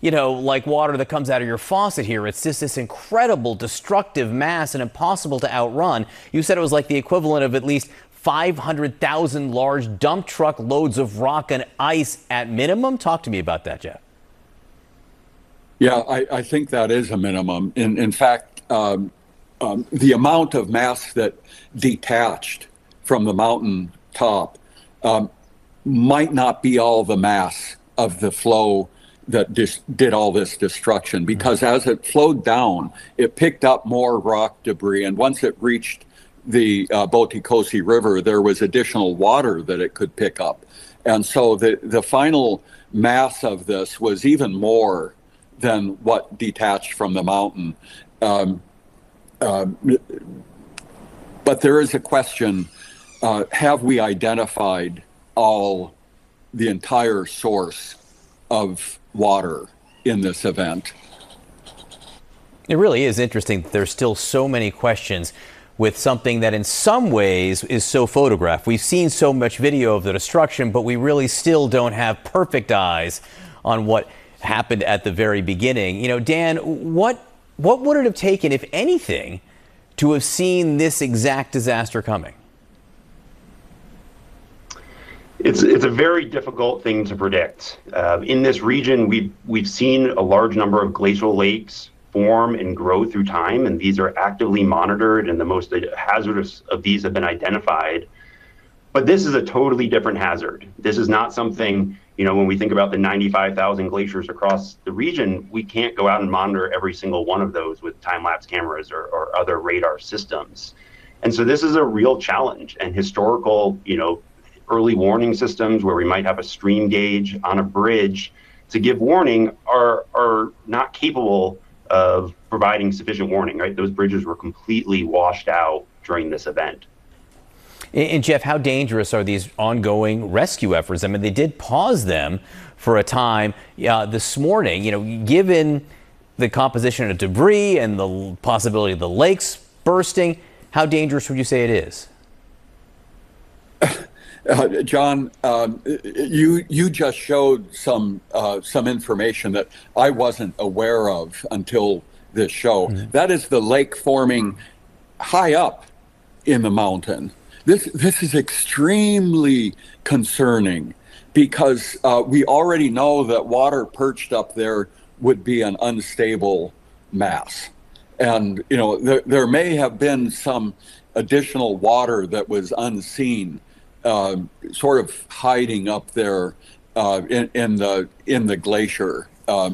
like water that comes out of your faucet here. It's just this incredible destructive mass and impossible to outrun. You said it was like the equivalent of at least 500,000 large dump truck loads of rock and ice at minimum. Talk to me about that, Jeff. Yeah, I think that is a minimum. In fact, the amount of mass that detached from the mountain top might not be all the mass of the flow that did all this destruction, because as it flowed down, it picked up more rock debris, and once it reached the Boticosi River, there was additional water that it could pick up, and so the final mass of this was even more than what detached from the mountain. But there is a question: have we identified the entire source of water in this event? It really is interesting that there's still so many questions with something that in some ways is so photographed. We've seen so much video of the destruction, but we really still don't have perfect eyes on what happened at the very beginning. Dan, what would it have taken, if anything, to have seen this exact disaster coming? It's a very difficult thing to predict. In this region, we've seen a large number of glacial lakes form and grow through time, and these are actively monitored, and the most hazardous of these have been identified. But this is a totally different hazard. This is not something, when we think about the 95,000 glaciers across the region, we can't go out and monitor every single one of those with time-lapse cameras or other radar systems. And so this is a real challenge, and historical, early warning systems where we might have a stream gauge on a bridge to give warning are not capable of providing sufficient warning, right? Those bridges were completely washed out during this event. And Jeff, how dangerous are these ongoing rescue efforts? I mean, they did pause them for a time this morning, given the composition of debris and the possibility of the lakes bursting. How dangerous would you say it is? John, you just showed some information that I wasn't aware of until this show. Mm-hmm. That is the lake forming high up in the mountain. This is extremely concerning, because we already know that water perched up there would be an unstable mass, and there may have been some additional water that was unseen, sort of hiding up there in the glacier